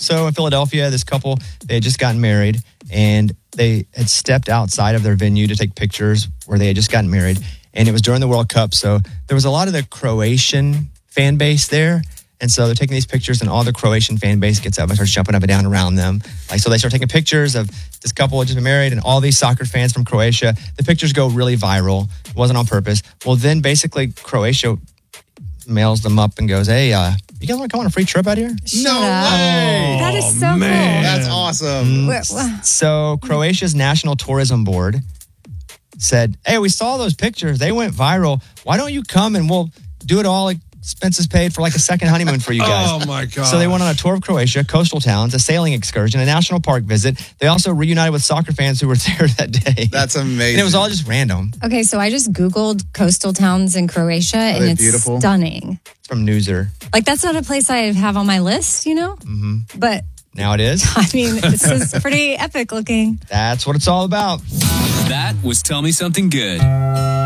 So in Philadelphia, this couple, they had just gotten married, and they had stepped outside of their venue to take pictures where they had just gotten married. And it was during the World Cup. So there was a lot of the Croatian fan base there. And so they're taking these pictures, and all the Croatian fan base gets up and starts jumping up and down around them. So they start taking pictures of this couple had just been married and all these soccer fans from Croatia. The pictures go really viral. It wasn't on purpose. Well, then basically Croatia mails them up and goes, hey, you guys want to come on a free trip out here? No way. That is so Man. cool. That's awesome. So Croatia's National Tourism Board said, hey, we saw those pictures. They went viral. Why don't you come and we'll do it all, expenses paid for like a second honeymoon for you guys. Oh, my God. So they went on a tour of Croatia, coastal towns, a sailing excursion, a national park visit. They also reunited with soccer fans who were there that day. That's amazing. And it was all just random. Okay, so I just Googled coastal towns in Croatia, and they it's beautiful? stunning. It's from Newser. Like, that's not a place I have on my list, you know? Mm-hmm. But, Now it is. I mean, this is pretty epic looking. That's what it's all about. That was Tell Me Something Good.